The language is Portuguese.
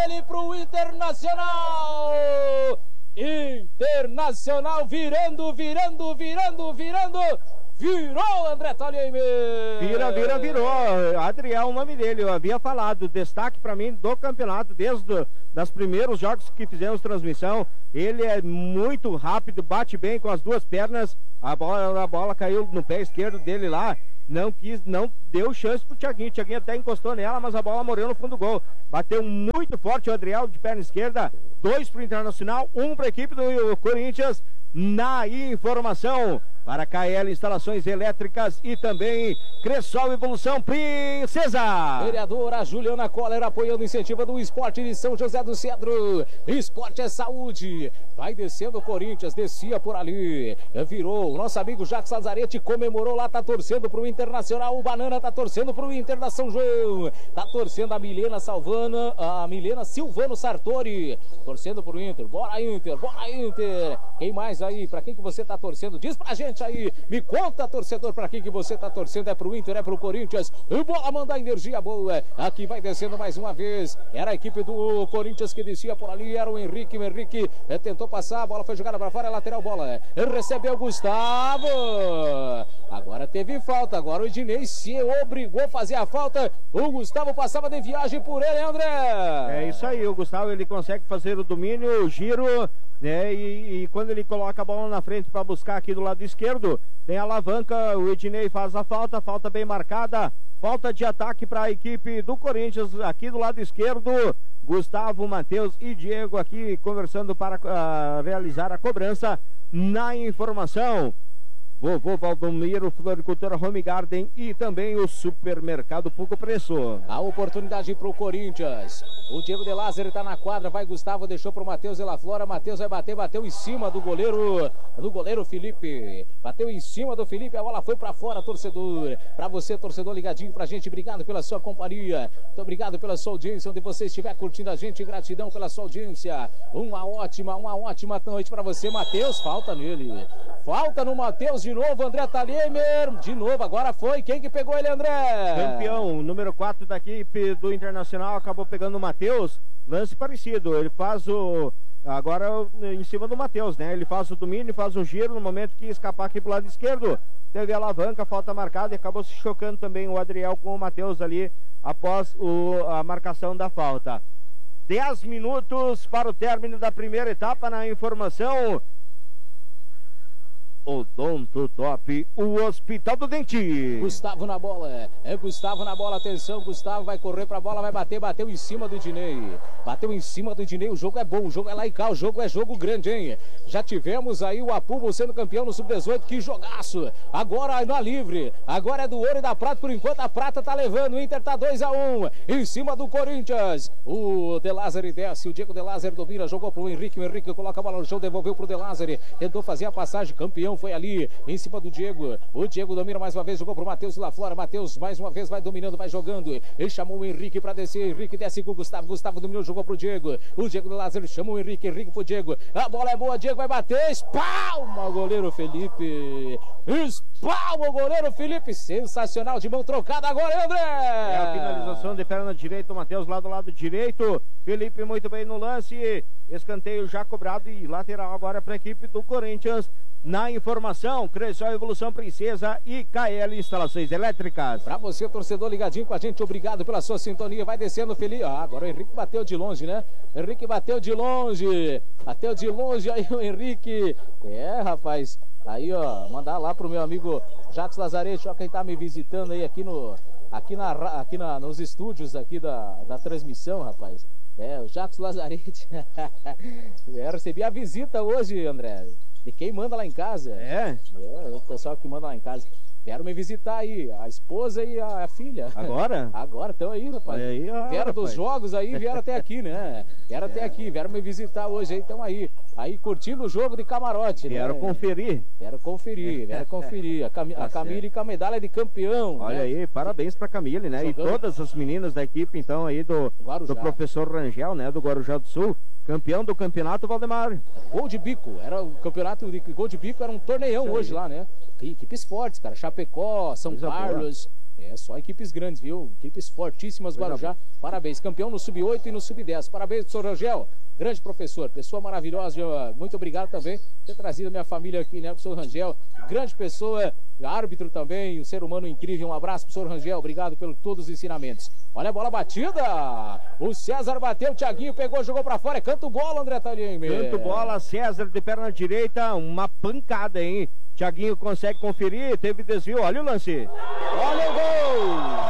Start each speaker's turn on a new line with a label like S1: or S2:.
S1: ele pro Internacional. Internacional virou, André Tolime.
S2: Virou. Adriel, o nome dele, eu havia falado, destaque para mim do campeonato, desde os primeiros jogos que fizemos transmissão. Ele é muito rápido, bate bem com as duas pernas, a bola caiu no pé esquerdo dele lá, não deu chance pro Thiaguinho até encostou nela, mas a bola morreu no fundo do gol. Bateu muito forte o Adriel de perna esquerda, 2 pro Internacional, 1 para a equipe do Corinthians. Na informação para KL Instalações Elétricas e também Cressol Evolução Princesa.
S1: Vereadora Juliana Coller apoiando iniciativa do esporte de São José do Cedro. Esporte é saúde. Vai descendo o Corinthians, descia por ali. Virou. O nosso amigo Jacques Lazarete comemorou lá, tá torcendo pro Internacional. O Banana tá torcendo pro Inter da São João. Tá torcendo a Milena Silvano Sartori. Torcendo pro Inter. Bora Inter. Quem mais aí? Pra quem que você tá torcendo? Diz pra gente aí, me conta, torcedor, pra quem que você tá torcendo. É pro Inter, é pro Corinthians. E bola manda energia boa. Aqui vai descendo mais uma vez. Era a equipe do Corinthians que descia por ali. Era o Henrique. O Henrique tentou passar, a bola foi jogada pra fora, é lateral bola. Recebeu o Gustavo. Agora teve falta. Agora o Ednei se obrigou a fazer a falta. O Gustavo passava de viagem por ele, André.
S2: É isso aí, o Gustavo, ele consegue fazer o domínio, o giro, né? E quando ele coloca a bola na frente para buscar aqui do lado esquerdo, tem a alavanca, o Ednei faz a falta bem marcada, falta de ataque para a equipe do Corinthians aqui do lado esquerdo. Gustavo, Matheus e Diego aqui conversando para realizar a cobrança. Na informação, Vovô Valdomiro, Floricultura Home Garden e também o Supermercado Pouco Preço.
S1: A oportunidade para o Corinthians. O Diego de Lázaro está na quadra, vai Gustavo, deixou para o Matheus de La Flora. Matheus vai bater, bateu em cima do goleiro Felipe. Bateu em cima do Felipe, a bola foi para fora, torcedor. Para você, torcedor, ligadinho pra gente, obrigado pela sua companhia. Muito obrigado pela sua audiência, onde você estiver curtindo a gente, gratidão pela sua audiência. Uma ótima noite para você, Matheus. Falta nele. Falta no Matheus de novo, André Thaliemer. De novo, agora foi. Quem que pegou ele, André?
S2: Campeão, número 4 da equipe do Internacional, acabou pegando o Matheus. Lance parecido, ele faz agora em cima do Matheus, né? Ele faz o domínio, faz o giro no momento que escapar aqui pro lado esquerdo. Teve a alavanca, falta marcada e acabou se chocando também o Adriel com o Matheus ali após a marcação da falta. 10 minutos para o término da primeira etapa. Na informação, Odonto Top, o Hospital do Dente.
S1: Gustavo na bola, Gustavo na bola, atenção, Gustavo vai correr pra bola, vai bater, bateu em cima do Ednei. O jogo é bom, o jogo é lá e cá, o jogo é jogo grande, hein? Já tivemos aí o Apubo sendo campeão no Sub-18, que jogaço. Agora na livre, agora é do ouro e da prata, por enquanto a prata tá levando, o Inter tá 2-1, em cima do Corinthians. O De Lázari desce, o Diego De Lázari domina, jogou pro Henrique, o Henrique coloca a bola no chão, devolveu pro De Lázari, tentou fazer a passagem, campeão foi ali, em cima do Diego. O Diego domina mais uma vez, jogou pro Matheus de La Flora. Matheus mais uma vez vai dominando, vai jogando. Ele chamou o Henrique pra descer. Henrique desce com o Gustavo. Gustavo dominou, jogou pro Diego. O Diego de Lázaro chamou o Henrique. Henrique pro Diego. A bola é boa, Diego vai bater. Espalma o goleiro Felipe. Espalma o goleiro Felipe. Sensacional, de mão trocada agora, André.
S2: É a finalização de perna direita. O Matheus lá do lado direito. Felipe muito bem no lance. Escanteio já cobrado e lateral agora para a equipe do Corinthians. Na informação, Cressol Evolução Princesa e KL Instalações Elétricas.
S1: Pra você, torcedor, ligadinho com a gente, obrigado pela sua sintonia. Vai descendo, Felipe. Agora o Henrique bateu de longe, né? Henrique bateu de longe. Bateu de longe aí o Henrique. Rapaz. Aí, ó, mandar lá pro meu amigo Jacques Lazarete, ó, quem tá me visitando aí nos estúdios aqui da transmissão, rapaz. O Jacques Lazarete. Recebi a visita hoje, André. De quem manda lá em casa. O pessoal que manda lá em casa. Vieram me visitar aí, a esposa e a filha.
S2: Agora?
S1: Agora, estão aí, rapaz. Vieram dos jogos aí, vieram até aqui, né? Vieram até aqui, vieram me visitar hoje aí, estão aí. Aí curtindo o jogo de camarote,
S2: Vieram conferir.
S1: Vieram conferir. A Camille com a medalha de campeão.
S2: Olha, né? Aí, parabéns pra Camille, né? Jogando. E todas as meninas da equipe, então, aí do professor Rangel, né? Do Guarujá do Sul. Campeão do campeonato, Valdemar.
S1: Gol de bico, era o campeonato de gol de bico, era um torneião hoje lá, né? Equipes fortes, cara, Chapecó, São Carlos, É, só equipes grandes, viu? Equipes fortíssimas, Guarujá. Parabéns. Campeão no Sub-8 e no Sub-10. Parabéns, professor Rangel. Grande professor, pessoa maravilhosa. Muito obrigado também por ter trazido a minha família aqui, né, professor Rangel. Grande pessoa, árbitro também, um ser humano incrível. Um abraço, professor Rangel. Obrigado por todos os ensinamentos. Olha a bola batida. O César bateu, o Thiaguinho pegou, jogou pra fora. É canto bola, André Talhime.
S2: Canto bola, César de perna direita. Uma pancada, hein? Thiaguinho consegue conferir, teve desvio. Olha o lance.
S1: Olha o gol.